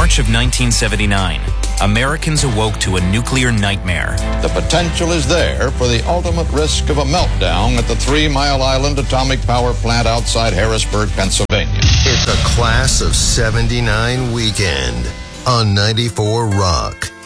March of 1979, Americans awoke to a nuclear nightmare. The potential is there for the ultimate risk of a meltdown at the 3 Mile Island Atomic Power Plant outside Harrisburg, Pennsylvania. It's a Class of 79 weekend on 94 Rock.